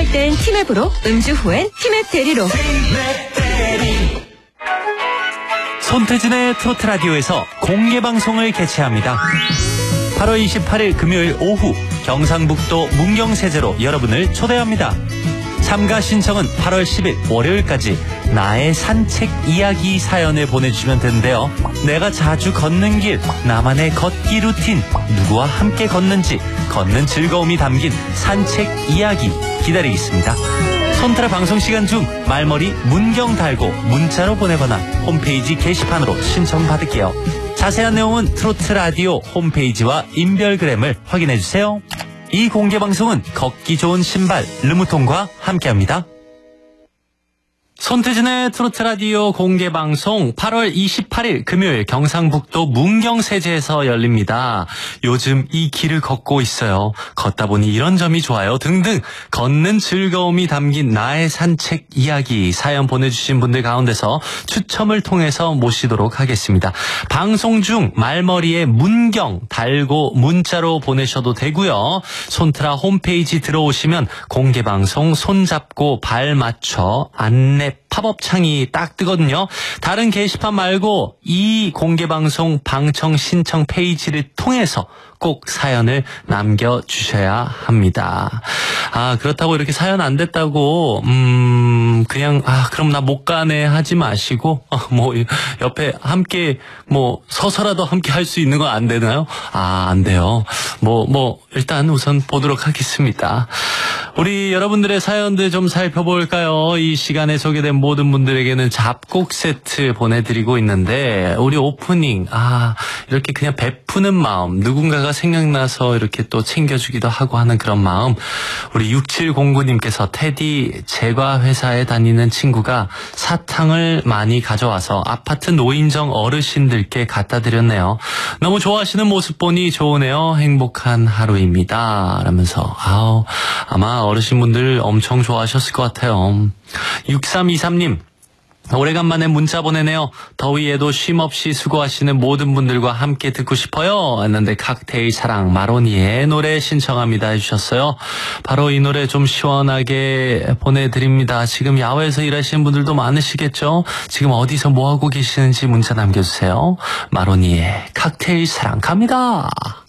힘들 땐 티맵으로, 음주 후엔 티맵 대리로. 손태진의 트로트 라디오에서 공개방송을 개최합니다. 8월 28일 금요일 오후 경상북도 문경세제로 여러분을 초대합니다. 참가 신청은 8월 10일 월요일까지 나의 산책 이야기 사연을 보내주시면 되는데요. 내가 자주 걷는 길, 나만의 걷기 루틴, 누구와 함께 걷는지, 걷는 즐거움이 담긴 산책 이야기 기다리겠습니다. 손트라 방송 시간 중 말머리 문경 달고 문자로 보내거나 홈페이지 게시판으로 신청받을게요. 자세한 내용은 트로트 라디오 홈페이지와 인별그램을 확인해주세요. 이 공개방송은 걷기 좋은 신발 르무통과 함께합니다. 손태진의 트로트 라디오 공개방송 8월 28일 금요일 경상북도 문경세제에서 열립니다. 요즘 이 길을 걷고 있어요. 걷다 보니 이런 점이 좋아요. 등등 걷는 즐거움이 담긴 나의 산책 이야기 사연 보내주신 분들 가운데서 추첨을 통해서 모시도록 하겠습니다. 방송 중 말머리에 문경 달고 문자로 보내셔도 되고요. 손트라 홈페이지 들어오시면 공개방송 손잡고 발 맞춰 안내 팝업 창이 딱 뜨거든요. 다른 게시판 말고 이 공개방송 방청 신청 페이지를 통해서 꼭 사연을 남겨주셔야 합니다. 그렇다고 이렇게 사연 안 됐다고 그냥 그럼 나 못 가네 하지 마시고 옆에 함께 서서라도 함께 할 수 있는 건 안 되나요? 안 돼요. 일단 우선 보도록 하겠습니다. 우리 여러분들의 사연들 좀 살펴볼까요? 이 시간에 소개된 모든 분들에게는 잡곡 세트 보내드리고 있는데, 우리 오프닝 이렇게 그냥 베푸는 마음, 누군가가 생각나서 이렇게 또 챙겨주기도 하고 하는 그런 마음. 우리 6709님께서 테디 제과 회사에 다니는 친구가 사탕을 많이 가져와서 아파트 노인정 어르신들께 갖다 드렸네요. 너무 좋아하시는 모습 보니 좋으네요. 행복한 하루입니다. 라면서 아마 어르신분들 엄청 좋아하셨을 것 같아요. 6323님 오래간만에 문자 보내네요. 더위에도 쉼없이 수고하시는 모든 분들과 함께 듣고 싶어요 했는데 칵테일 사랑 마로니의 노래 신청합니다 해주셨어요. 바로 이 노래 좀 시원하게 보내드립니다. 지금 야외에서 일하시는 분들도 많으시겠죠? 지금 어디서 뭐하고 계시는지 문자 남겨주세요. 마로니의 칵테일 사랑 갑니다.